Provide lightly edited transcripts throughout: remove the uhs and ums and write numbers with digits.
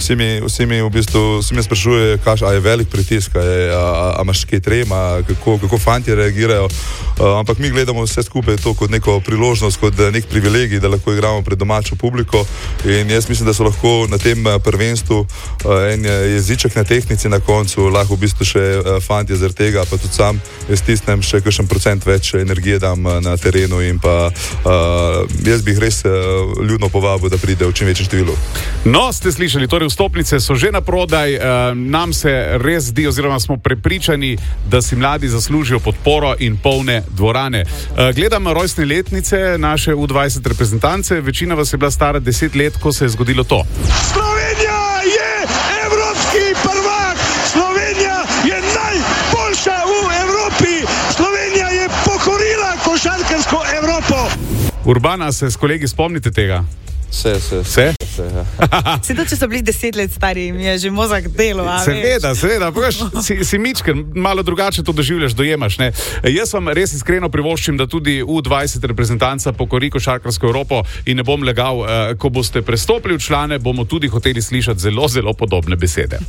vsi mi v bistvu sprašujejo, a je velik pritisk, a imaš kaj trema, kako fantje reagirajo, ampak mi gledamo vse skupaj to kot neko priložnost, kot nek privilegij, da lahko igramo pred domačo publiko, in jaz mislim, da so lahko na tem prvenstvu en jeziček na tehnici na koncu, lahko v bistvu še fantje zaradi tega, pa tudi sam jaz stisnem še kakšen procent več energije dam na terenu in pa jaz bi jih res ljudno povabil, da pride v čim večjem številu. No, ste slišali, torej vstopnice so že naprodaj, nam se res zdi oziroma smo prepričani, da si mladi zaslužijo podporo in polne dvorane. Gledam rojstne letnice naše U20 reprezentance, večina vas je bila stara 10 let, ko se je zgodilo to. Slovenija je evropski prvak! Slovenija je najboljša v Evropi! Slovenija je pokorila košarkarsko Evropo! Urbana, se s kolegi spomnite tega? Se? Se, to, če so bili 10 let stari, mi je že mozak delo, a veš? Seveda, si mičken, malo drugače to doživljaš, dojemaš, ne? Jaz vam res iskreno privoščim, da tudi U20 reprezentanca pokori košarkarsko Evropo in ne bom legal, ko boste prestopili v člane, bomo tudi hoteli slišati zelo, zelo podobne besede.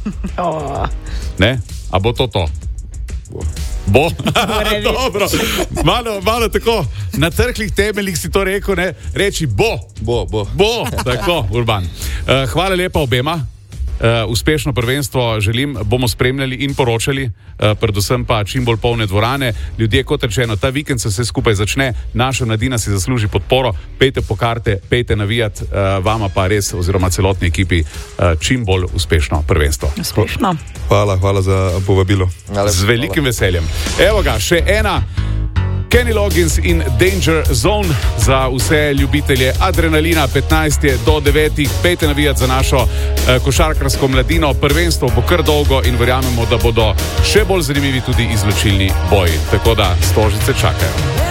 Ne? A bo to? Bo? Dobro. Malo tako, na trhlih temeljih si to rekel, ne? Reči bo. Tako, Urban. Hvala lepa obema. Uspešno prvenstvo želim, bomo spremljali in poročali, predvsem pa čim bolj polne dvorane. Ljudje, kot rečeno, ta vikend se vse skupaj začne, naša mladina si zasluži podporo, pejte po karte, pejte navijat, vama pa res, oziroma celotni ekipi, čim bolj uspešno prvenstvo. Uspešno. Hvala za povabilo. Z velikim veseljem. Evo ga, še ena. Kenny Loggins in Danger Zone za vse ljubitelje adrenalina, 15 do 9, pejte navijati za našo košarkarsko mladino, prvenstvo bo kar dolgo in verjamemo, da bodo še bolj zanimivi tudi izločilni boji, tako da stožice čakajo.